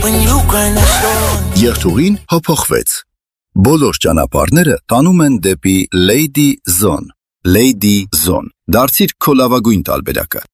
when you grind that slow. Երթուղին հափոխվեց։ Բոլոր ճանապարհները տանում են դեպի Lady Zone։ Lady Zone։ Դարձիր քո լավագույն տարբերակը։